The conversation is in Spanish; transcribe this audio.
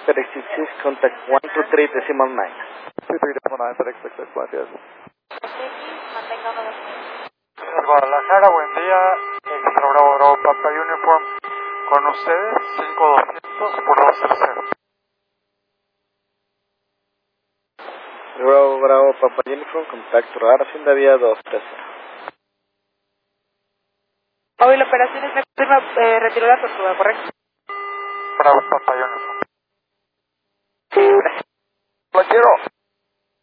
FedEx 66, contact 123.9. 123.9, FedEx 66, yes. Mantenga 123. Guadalajara, buen día, Extra Bravo Bravo Papa Uniform, con ustedes, 5200 por 230. Bravo Bravo Papa Uniform, contacto radar, Hacienda Vía 230. Hoy la operación es retiró la tortuga, ¿correcto? Bravo Papa Uniform. Sí, gracias. Caballero,